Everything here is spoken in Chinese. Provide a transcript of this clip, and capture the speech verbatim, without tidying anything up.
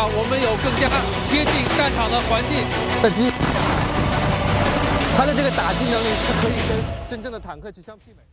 啊，我们有更加贴近战场的环境的机，它的这个打击能力是可以跟真正的坦克去相媲美。